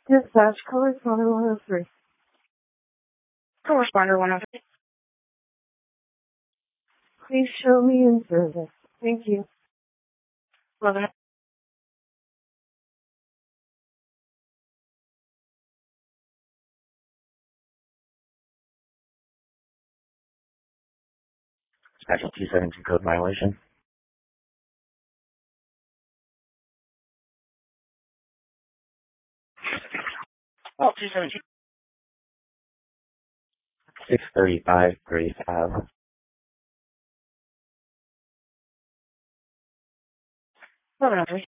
Dispatch, correspondent 103. Correspondent 103. Please show me in service. Thank you. Welcome. Special 272 code violation. Oh, 272. 635 Grace Ave. Welcome.